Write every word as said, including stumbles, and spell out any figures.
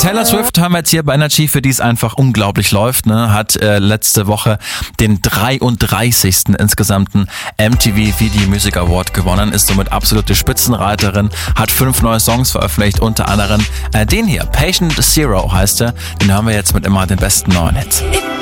Taylor Swift haben wir jetzt hier bei Energy, für die es einfach unglaublich läuft, ne? Hat äh, letzte Woche den dreiunddreißigsten insgesamten M T V Video Music Award gewonnen, ist somit absolute Spitzenreiterin, hat fünf neue Songs veröffentlicht, unter anderem äh, den hier, Patient Zero heißt er, den hören wir jetzt mit immer den besten neuen Hits.